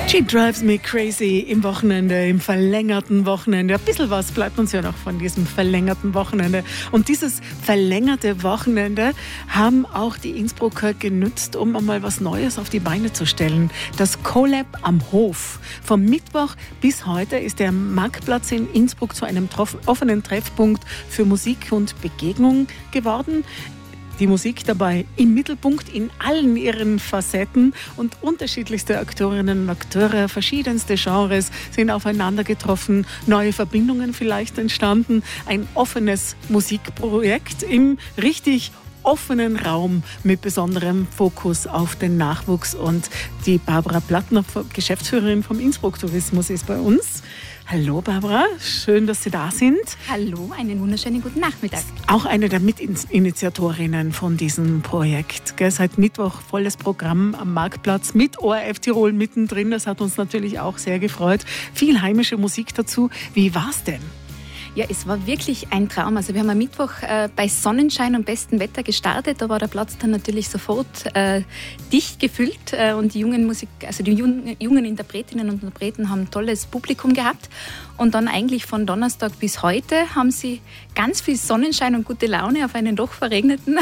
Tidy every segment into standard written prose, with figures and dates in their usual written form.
She drives me crazy im Wochenende, im verlängerten Wochenende. Ein bisschen was bleibt uns ja noch von diesem verlängerten Wochenende. Und dieses verlängerte Wochenende haben auch die Innsbrucker genützt, um einmal was Neues auf die Beine zu stellen. Das CoLab am Hof. Vom Mittwoch bis heute ist der Marktplatz in Innsbruck zu einem offenen Treffpunkt für Musik und Begegnung geworden. Die Musik dabei im Mittelpunkt in allen ihren Facetten und unterschiedlichste Akteurinnen und Akteure, verschiedenste Genres sind aufeinander getroffen, neue Verbindungen vielleicht entstanden, ein offenes Musikprojekt im richtig offenen Raum mit besonderem Fokus auf den Nachwuchs. Und die Barbara Plattner, Geschäftsführerin vom Innsbruck Tourismus, ist bei uns. Hallo Barbara, schön, dass Sie da sind. Hallo, einen wunderschönen guten Nachmittag. Auch eine der Mitinitiatorinnen von diesem Projekt. Seit Mittwoch volles Programm am Marktplatz mit ORF Tirol mittendrin. Das hat uns natürlich auch sehr gefreut. Viel heimische Musik dazu. Wie war's denn? Ja, es war wirklich ein Traum. Also wir haben am Mittwoch bei Sonnenschein und bestem Wetter gestartet. Da war der Platz dann natürlich sofort dicht gefüllt und die jungen Interpretinnen und Interpreten haben ein tolles Publikum gehabt. Und dann eigentlich von Donnerstag bis heute haben sie ganz viel Sonnenschein und gute Laune auf einen doch verregneten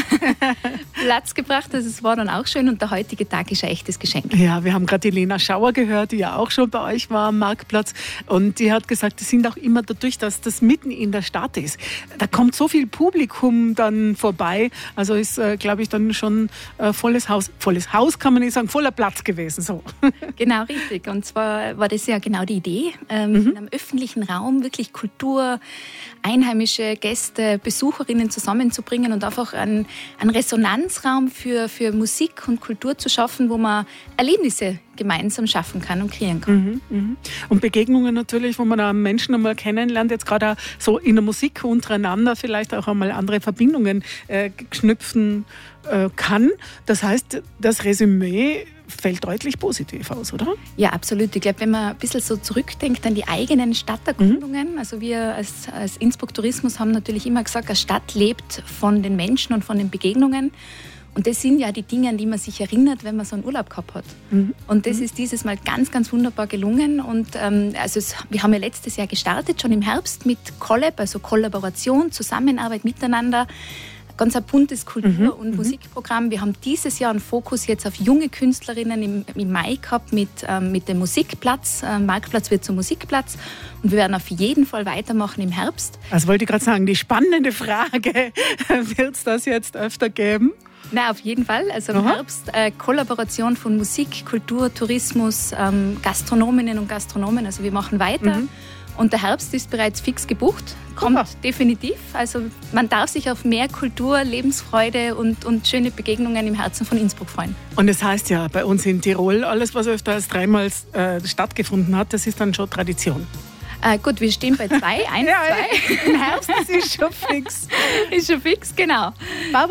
Platz gebracht. Also es war dann auch schön und der heutige Tag ist ein echtes Geschenk. Ja, wir haben gerade die Lena Schauer gehört, die ja auch schon bei euch war am Marktplatz. Und die hat gesagt, das sind auch immer dadurch, dass das mitten in der Stadt ist. Da kommt so viel Publikum dann vorbei. Also ist, glaube ich, dann schon volles Haus. Volles Haus kann man nicht sagen, voller Platz gewesen. So. Genau, richtig. Und zwar war das ja genau die Idee, in einem öffentlichen Raum wirklich Kultur, einheimische Gäste, Besucherinnen zusammenzubringen und einfach einen Resonanzraum für Musik und Kultur zu schaffen, wo man Erlebnisse gemeinsam schaffen kann und kreieren kann. Und Begegnungen natürlich, wo man auch Menschen einmal kennenlernt, jetzt gerade auch so in der Musik untereinander vielleicht auch einmal andere Verbindungen knüpfen kann. Das heißt, das Resümee fällt deutlich positiv aus, oder? Ja, absolut. Ich glaube, wenn man ein bisschen so zurückdenkt an die eigenen Stadterkundungen, also wir als Innsbruck Tourismus haben natürlich immer gesagt, eine Stadt lebt von den Menschen und von den Begegnungen. Und das sind ja die Dinge, an die man sich erinnert, wenn man so einen Urlaub gehabt hat. Und das ist dieses Mal ganz, ganz wunderbar gelungen. Und wir haben ja letztes Jahr gestartet, schon im Herbst, mit CoLab, also Kollaboration, Zusammenarbeit miteinander. Ganz ein buntes Kultur- und Musikprogramm. Wir haben dieses Jahr einen Fokus jetzt auf junge Künstlerinnen im Mai gehabt mit dem Musikplatz. Marktplatz wird zum Musikplatz. Und wir werden auf jeden Fall weitermachen im Herbst. Das wollte ich gerade sagen, die spannende Frage, wird es das jetzt öfter geben? Nein, auf jeden Fall. Also im Herbst Kollaboration von Musik, Kultur, Tourismus, Gastronominnen und Gastronomen. Also wir machen weiter. Und der Herbst ist bereits fix gebucht, kommt definitiv. Also man darf sich auf mehr Kultur, Lebensfreude und schöne Begegnungen im Herzen von Innsbruck freuen. Und das heißt ja bei uns in Tirol, alles was öfter als 3-mal stattgefunden hat, das ist dann schon Tradition. Gut, wir stehen bei 2, 1, 2. Im Herbst, das ist schon fix. Ist schon fix, genau.